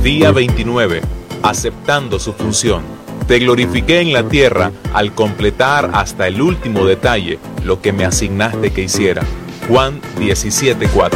Día 29. Aceptando su función. Te glorifiqué en la tierra al completar hasta el último detalle lo que me asignaste que hiciera. Juan 17:4.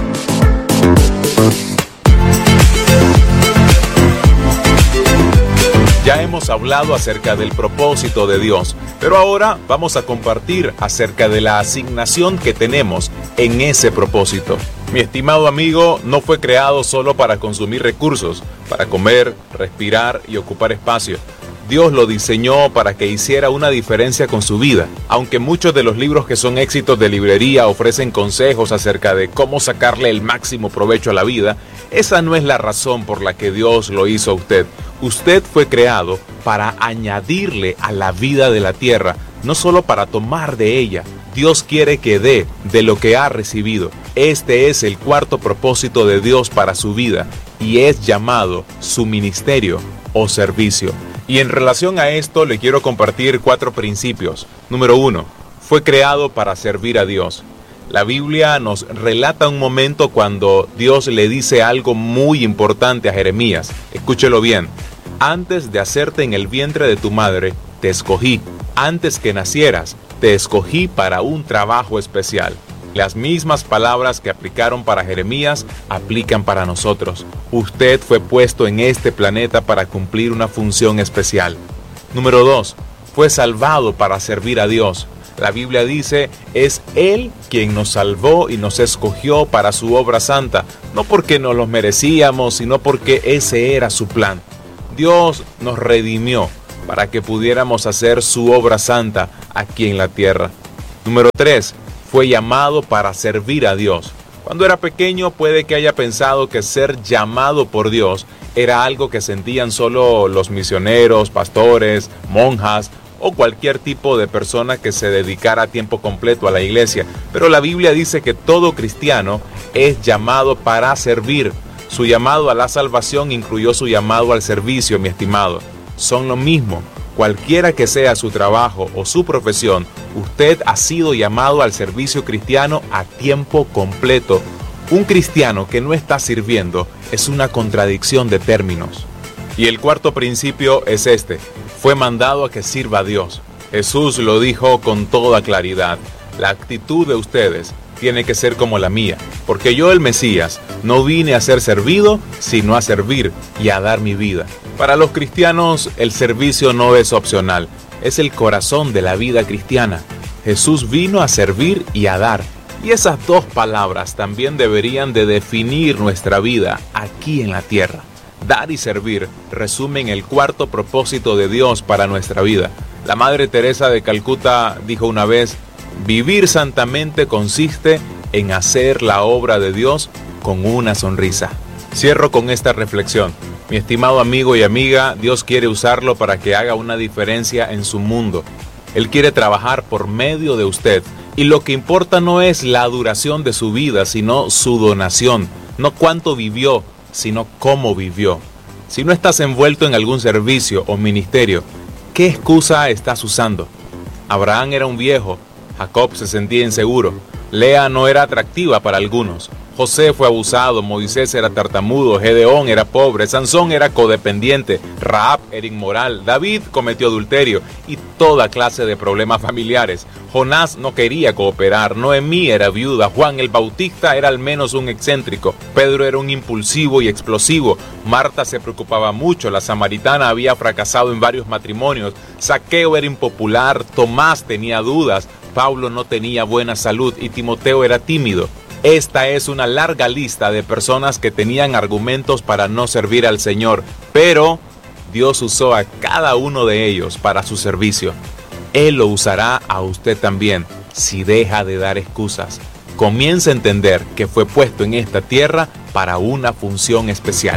Ya hemos hablado acerca del propósito de Dios, pero ahora vamos a compartir acerca de la asignación que tenemos en ese propósito. Mi estimado amigo no fue creado solo para consumir recursos, para comer, respirar y ocupar espacio. Dios lo diseñó para que hiciera una diferencia con su vida. Aunque muchos de los libros que son éxitos de librería ofrecen consejos acerca de cómo sacarle el máximo provecho a la vida, esa no es la razón por la que Dios lo hizo a usted. Usted fue creado para añadirle a la vida de la tierra, no solo para tomar de ella. Dios quiere que dé de lo que ha recibido. Este es el cuarto propósito de Dios para su vida y es llamado su ministerio o servicio. Y en relación a esto le quiero compartir 4 principios. Número 1. Fue creado para servir a Dios. La Biblia nos relata un momento cuando Dios le dice algo muy importante a Jeremías. Escúchelo bien. Antes de hacerte en el vientre de tu madre, te escogí. Antes que nacieras, te escogí para un trabajo especial. Las mismas palabras que aplicaron para Jeremías aplican para nosotros. Usted fue puesto en este planeta para cumplir una función especial. Número 2. Fue salvado para servir a Dios. La Biblia dice, es Él quien nos salvó y nos escogió para su obra santa, no porque nos lo merecíamos, sino porque ese era su plan. Dios nos redimió para que pudiéramos hacer su obra santa aquí en la tierra. Número 3. Fue llamado para servir a Dios. Cuando era pequeño puede que haya pensado que ser llamado por Dios era algo que sentían solo los misioneros, pastores, monjas o cualquier tipo de persona que se dedicara a tiempo completo a la iglesia. Pero la Biblia dice que todo cristiano es llamado para servir. Su llamado a la salvación incluyó su llamado al servicio, mi estimado. Son lo mismo. Cualquiera que sea su trabajo o su profesión, usted ha sido llamado al servicio cristiano a tiempo completo. Un cristiano que no está sirviendo es una contradicción de términos. Y el cuarto principio es este: fue mandado a que sirva a Dios. Jesús lo dijo con toda claridad. La actitud de ustedes tiene que ser como la mía, porque yo, el Mesías, no vine a ser servido, sino a servir y a dar mi vida. Para los cristianos, el servicio no es opcional, es el corazón de la vida cristiana. Jesús vino a servir y a dar. Y esas 2 palabras también deberían de definir nuestra vida aquí en la tierra. Dar y servir resumen el cuarto propósito de Dios para nuestra vida. La Madre Teresa de Calcuta dijo una vez, vivir santamente consiste en hacer la obra de Dios con una sonrisa. Cierro con esta reflexión. Mi estimado amigo y amiga, Dios quiere usarlo para que haga una diferencia en su mundo. Él quiere trabajar por medio de usted. Y lo que importa no es la duración de su vida, sino su donación. No cuánto vivió, sino cómo vivió. Si no estás envuelto en algún servicio o ministerio, ¿qué excusa estás usando? Abraham era un viejo. Jacob se sentía inseguro. Lea no era atractiva para algunos. José fue abusado, Moisés era tartamudo, Gedeón era pobre, Sansón era codependiente, Rahab era inmoral, David cometió adulterio y toda clase de problemas familiares. Jonás no quería cooperar, Noemí era viuda, Juan el Bautista era al menos un excéntrico, Pedro era un impulsivo y explosivo, Marta se preocupaba mucho, la samaritana había fracasado en varios matrimonios, Zaqueo era impopular, Tomás tenía dudas, Pablo no tenía buena salud y Timoteo era tímido. Esta es una larga lista de personas que tenían argumentos para no servir al Señor, pero Dios usó a cada uno de ellos para su servicio. Él lo usará a usted también, si deja de dar excusas. Comienza a entender que fue puesto en esta tierra para una función especial.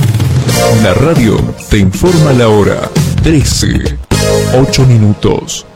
La radio te informa la hora. 13:08.